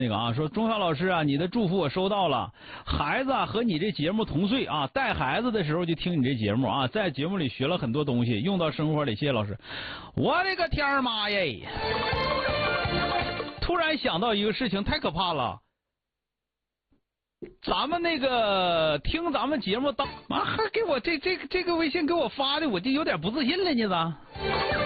那个啊，说钟晓老师啊，你的祝福我收到了。孩子啊和你这节目同岁啊，带孩子的时候就听你这节目啊，在节目里学了很多东西，用到生活里。谢谢老师。我的个天儿妈耶！突然想到一个事情，太可怕了。咱们那个听咱们节目当还给我这个微信给我发的，我就有点不自信了，你咋？